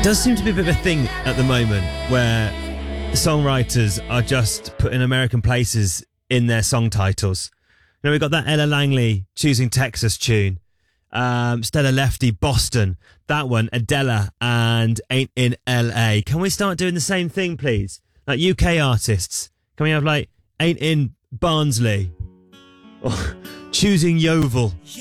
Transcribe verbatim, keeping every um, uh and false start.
Does seem to be a bit of a thing at the moment where songwriters are just putting American places in their song titles. You know, we've got that Ella Langley Choosing Texas tune. Um, Stella Lefty, Boston. That one, Adela and Ain't in L A. Can we start doing the same thing, please? Like U K artists. Can we have like Ain't in Barnsley? Or Choosing Yeovil.